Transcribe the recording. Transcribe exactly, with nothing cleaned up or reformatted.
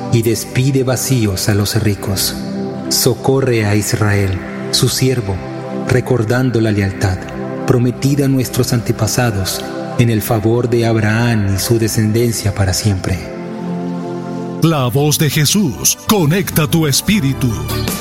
y despide vacíos a los ricos. Socorre a Israel, su siervo, recordando la lealtad prometida a nuestros antepasados en el favor de Abraham y su descendencia para siempre. La voz de Jesús conecta tu espíritu.